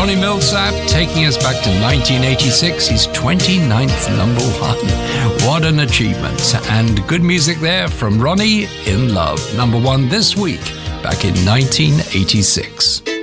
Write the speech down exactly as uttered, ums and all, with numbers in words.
Ronnie Milsap taking us back to nineteen eighty-six, his twenty-ninth number one. What an achievement. And good music there from Ronnie, In Love, number one this week, back in nineteen eighty-six.